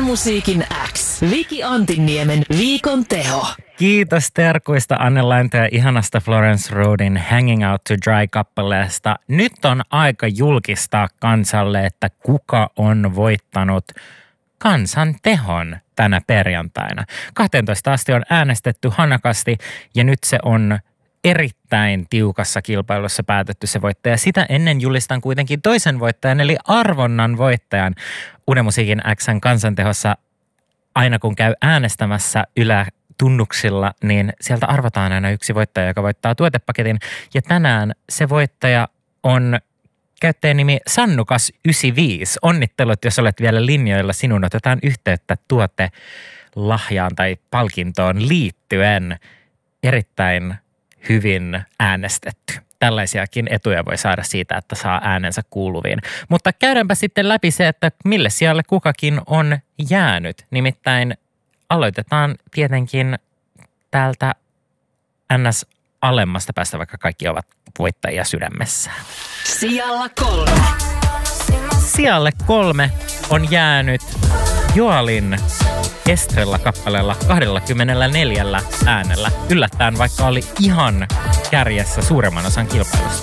Musiikin X. Viki Antinniemen viikon teho. Kiitos terkuista Anne Lainto ja ihanasta Florence Roadin Hanging Out to Dry-kappaleesta. Nyt on aika julkistaa kansalle, että kuka on voittanut kansan tehon tänä perjantaina. 12 asti on äänestetty hanakasti ja nyt se on erittäin tiukassa kilpailussa päätetty se voittaja. Sitä ennen julistan kuitenkin toisen voittajan, eli arvonnan voittajan. Uuden Musiikin X:n kansantehossa aina kun käy äänestämässä ylätunnuksilla, niin sieltä arvotaan aina yksi voittaja, joka voittaa tuotepaketin. Ja tänään se voittaja on käyttäjänimi Sannukas95. Onnittelut, jos olet vielä linjoilla. Sinun otetaan yhteyttä tuotelahjaan tai palkintoon liittyen. Erittäin hyvin äänestetty. Tällaisiakin etuja voi saada siitä, että saa äänensä kuuluviin. Mutta käydäänpä sitten läpi se, että mille sijalle kukakin on jäänyt. Nimittäin aloitetaan tietenkin täältä NS alemmasta päästä, vaikka kaikki ovat voittajia sydämessään. Sijalla 3. Sijalle 3 on jäänyt Joalin Estrella-kappaleella 24 äänellä. Yllättäen, vaikka oli ihan kärjessä suuremman osan kilpailusta.